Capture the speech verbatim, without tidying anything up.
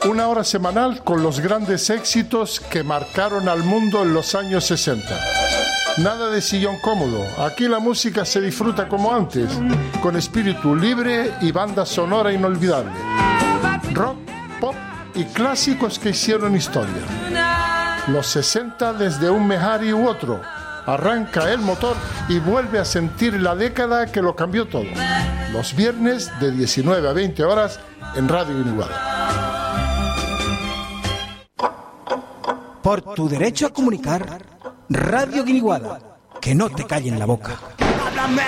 Una hora semanal con los grandes éxitos que marcaron al mundo en los años sesenta. Nada de sillón cómodo. Aquí la música se disfruta como antes, con espíritu libre y banda sonora inolvidable. Rock, pop y clásicos que hicieron historia. Los sesenta desde un Mehari u otro. Arranca el motor y vuelve a sentir la década que lo cambió todo. Los viernes de diecinueve a veinte horas en Radio Guiniguada. Por tu derecho a comunicar, Radio Guiniguada, que no te callen la boca. Háblame